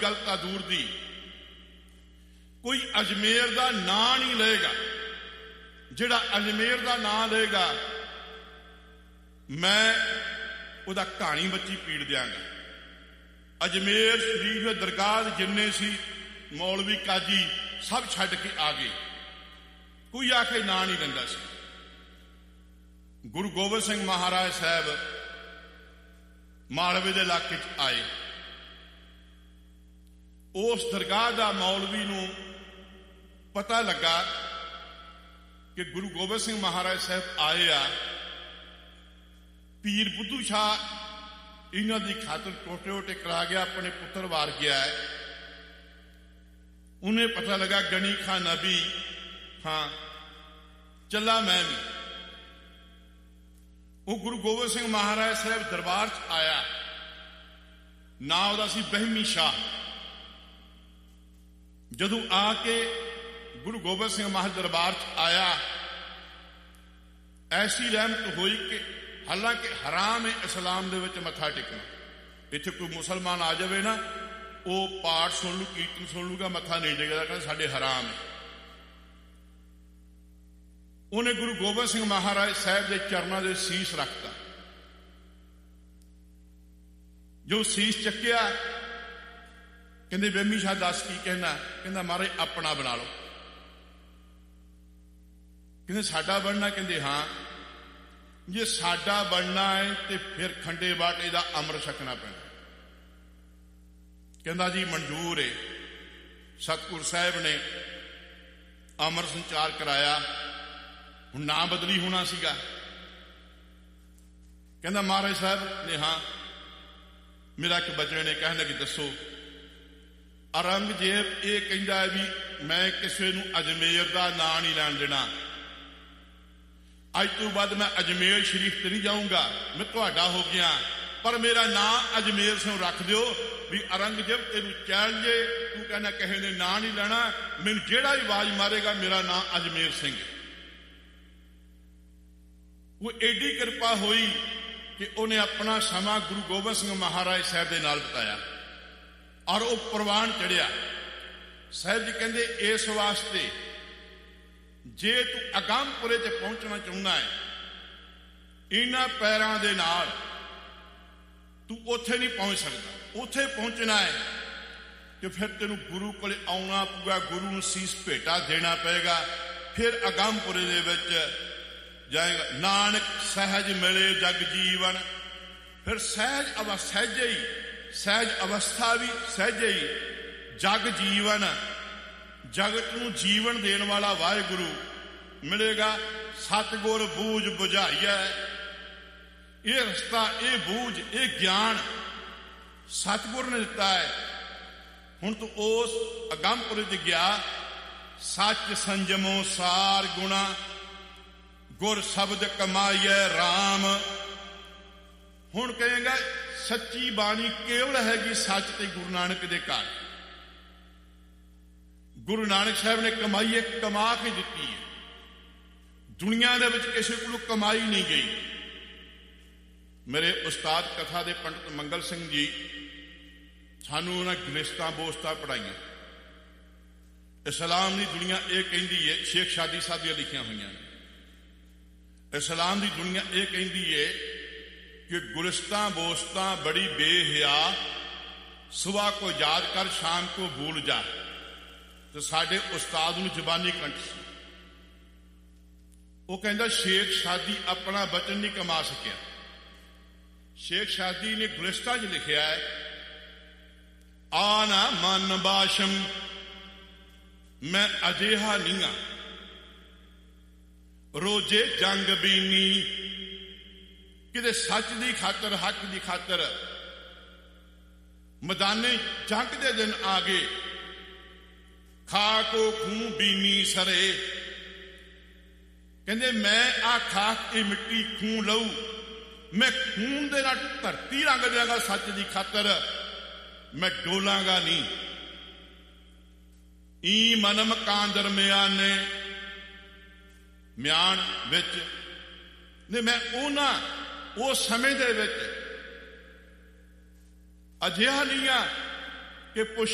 गल तां दूर दी, कोई अजमेर का नां नहीं लेगा। जिहड़ा अजमेर का नां लेगा मैं उहदा कहानी बच्ची पीड़ दियांगा। अजमेर शरीफ दे दरगाह जिन्ने सी मौलवी काजी सब छड्ड के आ गए, कोई आके नां नहीं लैंदा सी। गुरु गोबिंद सिंह महाराज साहब मालवे के इलाके आए। उस दरगाह का मौलवी नूं पता लगा कि गुरु गोबिंद सिंह महाराज साहब आए आ, पीर बुद्धू शाह इन्हां दी खातर टोटे टोटे करा गया, अपने पुत्र वार गया है। उन्हें पता लगा गनी खां नबी, हाँ चला मैं भी। वो गुरु गोबिंद सिंह महाराज साहब दरबार च आया, ना उहदा सी बहमी शाह। जदों आके गुरु गोबिंद सिंह महाराज दरबार च आया, ऐसी रहमत हुई कि हालांकि हराम है इस्लाम दे विच मत्था टेकना। इत्थे कोई मुसलमान आ जाए ना, वो पाठ सुन लू, कीर्तन सुन लूगा, मत्था नहीं टेकदा, कहंदा साडे हराम है। उन्हें गुरु गोबिंद सिंह महाराज साहब के चरणों से सीस रखता। जो सीस चक्या, कहंदे बेमी शाह दस की कहना? कहंदा महाराज अपना बना लो। कहंदे साडा बनना? कहंदे हाँ, जे साडा बनना है तो फिर खंडे बाटे का अमृत छकना पैना। कहंदा जी मंजूर है। सतगुरु साहब ने अमृत संचार कराया। हुण ना बदली होना सीगा। कहंदा महाराज साहब ने हाँ। मेरा एक बच्चे ने कहने लगे दसो। औरंगजेब ये कहंदा है भी मैं किसी नूं अजमेर का नां नहीं लैण देना, अज तो बाद मैं अजमेर शरीफ ते नहीं जाऊंगा, मैं तुहाडा हो गया, पर मेरा नां अजमेर से रख दिओ भी औरंगजेब तेनू चैन जे, तू कहना किसी ने नां नहीं लेना, मैनू जेड़ा भी आवाज मारेगा मेरा नां अजमेर सिंह है। वो एडी कृपा हुई कि उन्हें अपना समा गुरु गोबिंद सिंह महाराज साहब के नाल बिताया और वो प्रवान चढ़िया। साहब जी कहंदे इस वास्ते जे तू अगमपुरे ते पहुंचना चाहुंदा है, इन्हां पैरां दे नाल तू उत्थे नहीं पहुंच सकता। उत्थे पहुंचना है कि फिर तेनू गुरु कोले आउणा पऊगा, गुरु नूं सीस भेटा देना पेगा, फिर अगमपुरे दे विच जाएगा। नानक सहज मिले जग जीवन, फिर सहज अवस्था भी सहजे ही जग जीवन, जगत नूं जीवन देने वाला वाहिगुरु मिलेगा। सतगुर बूझ बुझाइया, ये रस्ता, ये बूझ, ये ज्ञान सतगुर ने दिता है। हुण तू उस अगमपुरे च गया, सच संजमो सार गुणा, गुर शब्द कमाइए राम। हुण कहेगा सच्ची बाणी केवल हैगी सच ते गुरु नानक दे घर। गुरु नानक साहब ने कमाई कमा के दिती है, दुनिया दे विच किसी कोलों कमाई नहीं गई। मेरे उस्ताद कथा दे पंडित मंगल सिंह जी सानू उन्हां गिलिस्तां बोस्तां पढ़ाइयां। इस्लाम की दुनिया ये कहती है, शेख शादी साहब दी लिखियां हुई, इस्लाम की दुनिया ये कहती है कि गुलिस्तां बोस्तां बड़ी बेहया, सुबह को याद कर शाम को भूल जा। तो साडे उस्ताद नूं जबानी कंठ सी। वो कहंदा शेख शादी अपना वचन नहीं कमा सकिया। शेख शादी ने गुलिस्तां च लिखिया है, आना मन बाशम, मैं अजिहा नहीं हाँ, रोजे जंग बीनी, किते सच की खातर हक की खातर मैदाने जंग के दिन आ गए। खाको खून बीनी सरे, कहंदे मैं आ खाक की मिट्टी खून लऊ, मैं खून दे नाल धरती रंग देंगा सच की खातर, मैं डोलांगा नहीं। ई मनम कांदर म्याने, म्यान विच ने मैं उन्हां उस समय दे विच अजिहा नहीं आ कि पुछ